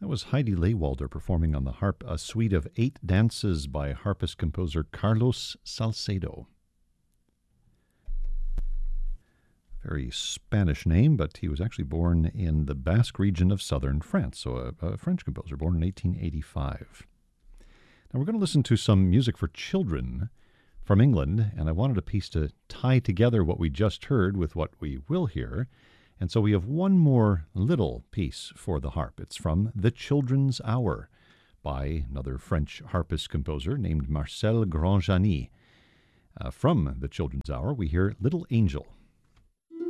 That was Heidi Lewalder performing on the harp a suite of 8 dances by harpist composer Carlos Salcedo. Very Spanish name, but he was actually born in the Basque region of southern France, so a French composer born in 1885. Now we're going to listen to some music for children from England, and I wanted a piece to tie together what we just heard with what we will hear. And so we have one more little piece for the harp. It's from The Children's Hour by another French harpist composer named Marcel Grandjani. From The Children's Hour, we hear Little Angel.